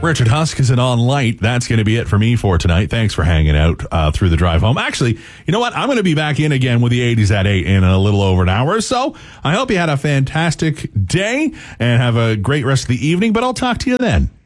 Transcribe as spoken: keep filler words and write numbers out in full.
Richard Husk is an on light. That's going to be it for me for tonight. Thanks for hanging out uh, through the drive home. Actually, you know what? I'm going to be back in again with the eighties at eight in a little over an hour or so. I hope you had a fantastic day and have a great rest of the evening, but I'll talk to you then.